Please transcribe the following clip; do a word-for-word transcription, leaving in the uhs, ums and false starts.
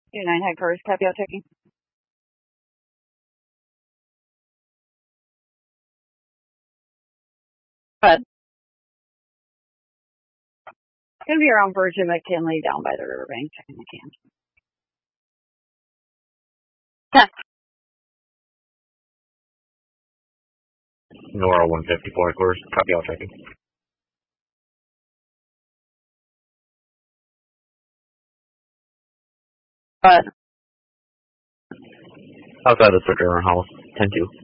Two nine headquarters, copy out checking. But it's gonna be around Virgin McKinley down by the riverbank, checking the cams. Check. Nora one fifty-four headquarters, copy out checking. But Outside the circular house, ten two.